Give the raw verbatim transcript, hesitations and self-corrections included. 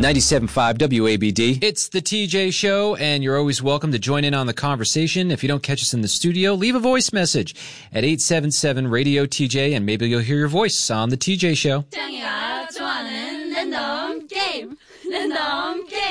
ninety-seven point five W A B D. It's the T J Show, and you're always welcome to join in on the conversation. If you don't catch us in the studio, leave a voice message at eight seven seven radio T J, and maybe you'll hear your voice on the T J Show. 짱이가 좋아하는 랜덤 게임, 랜덤 게임.